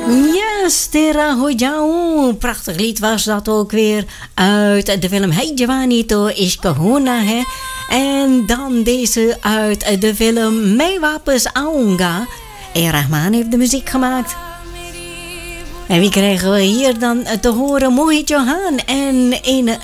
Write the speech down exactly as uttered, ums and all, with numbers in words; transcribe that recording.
Yes, Tera Hojau. Prachtig lied was dat ook weer. Uit de film Hey Juanito Ishkahona, hè. En dan deze uit de film Mij Wapens Aunga. En Rahman heeft de muziek gemaakt. En wie krijgen we hier dan te horen? Mohit Johan en een